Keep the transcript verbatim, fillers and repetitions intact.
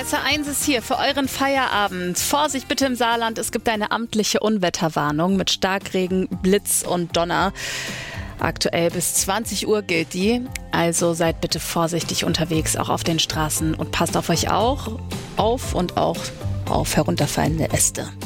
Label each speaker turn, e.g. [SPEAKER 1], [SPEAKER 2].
[SPEAKER 1] R T L eins ist hier für euren Feierabend. Vorsicht bitte im Saarland, es gibt eine amtliche Unwetterwarnung mit Starkregen, Blitz und Donner. Aktuell bis zwanzig Uhr gilt die, also seid bitte vorsichtig unterwegs, auch auf den Straßen, und passt auf euch auch auf und auch auf herunterfallende Äste.